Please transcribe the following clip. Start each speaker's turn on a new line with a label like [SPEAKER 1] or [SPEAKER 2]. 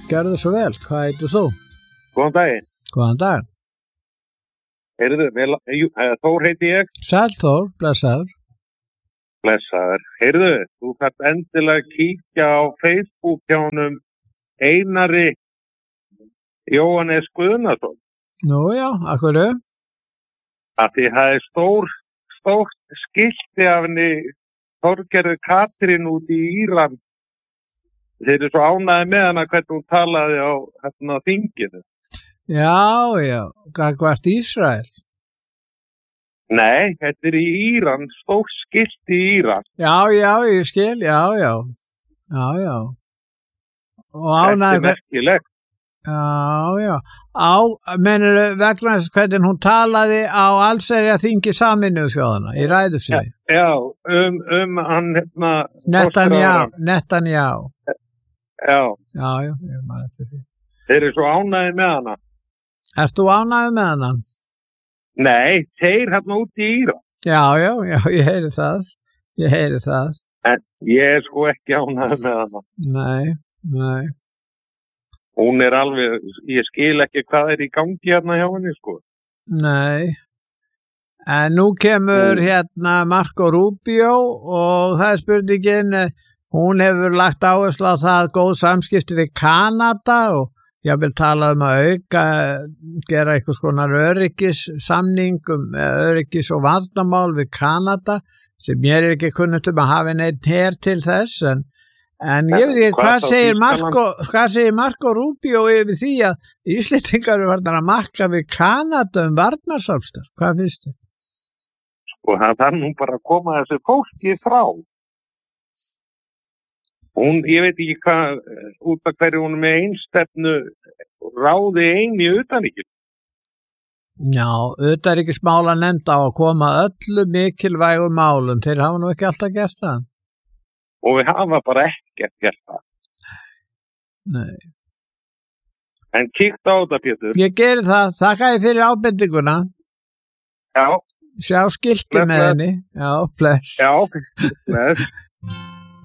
[SPEAKER 1] Gerðu svo vel. Hvað heitir þú?
[SPEAKER 2] Góðan daginn.
[SPEAKER 1] Góðan dag.
[SPEAKER 2] Heyrðu, Þór heiti ég.
[SPEAKER 1] Sæll Þór, blessaður.
[SPEAKER 2] Blessaður. Heyrðu, þú þarft endilega að kíkja á Facebook hjá honum Einari Jóhannes Guðnason.
[SPEAKER 1] Nú já, akkur
[SPEAKER 2] Af því það er stórt skilti af henni Þorgerður Katrín út í Íran. Þeir eru svo ánægði með hana hvernig hún talaði á þinginu.
[SPEAKER 1] Já, gagnvart Ísrael.
[SPEAKER 2] Nei, þetta er í Íran, stórt skilti í Íran.
[SPEAKER 1] Já, ég skil, já. Og ánægði.
[SPEAKER 2] Þetta er merkilegt.
[SPEAKER 1] Já. Mennur vegna þess hvernig hún talaði á allsherjar þingi Sameinuðu þjóðanna í ræðu sinni.
[SPEAKER 2] Já, hann
[SPEAKER 1] Netanyahu.
[SPEAKER 2] Já,
[SPEAKER 1] ég man eftir því.
[SPEAKER 2] Þeir eru svo ánægði með hana.
[SPEAKER 1] Ert þú ánægður með hana?
[SPEAKER 2] Nei, þeir út í Íran.
[SPEAKER 1] Já, ég heyri það.
[SPEAKER 2] En ég er sko ekki ánægður með hana.
[SPEAKER 1] Nei.
[SPEAKER 2] Hún er alveg, ég skil ekki hvað er í gangi hérna hjá henni, sko.
[SPEAKER 1] Nei. En nú kemur Marco Rubio og það er spurningin, hún hefur lagt áherslu á það góð samskipti við Kanada og ég vil tala að gera eitthvað skonar öryggissamning öryggis og varnarmál við Kanada sem mér er ekki kunnugt að hafa neitt her til þess en ég veit ekki hvað segir Marco Rubio yfir því að Íslendingar eru farnir að marka við Kanada varnarsamstarf. Hvað finnst þið?
[SPEAKER 2] Sko það þarf nú bara að koma þessu fólki frá. Ég veit ekki hvað, út af hverju hún með einstefnu ráði í utanríkis.
[SPEAKER 1] Já, utanríkismála nefnd á að koma öllu mikilvægum málum, þeir hafa nú ekki alltaf gert það.
[SPEAKER 2] Og við hafa bara ekkert gert það.
[SPEAKER 1] Nei.
[SPEAKER 2] En kíkt á þetta, Pétur.
[SPEAKER 1] Ég geri það, þakka ég fyrir ábendinguna.
[SPEAKER 2] Já.
[SPEAKER 1] Sjá skilti með henni. Já, bless.
[SPEAKER 2] Já, bless.